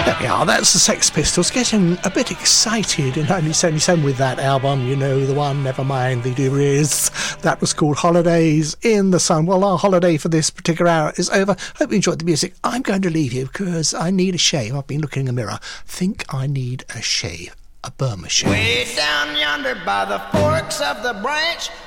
There we are, that's the Sex Pistols getting a bit excited in Only 77 with that album, you know, the one, never mind the doobries. That was called Holidays in the Sun. Well, our holiday for this particular hour is over. Hope you enjoyed the music. I'm going to leave you because I need a shave. I've been looking in the mirror. Think I need a shave. A Burma shave. Way down yonder by the forks of the branch,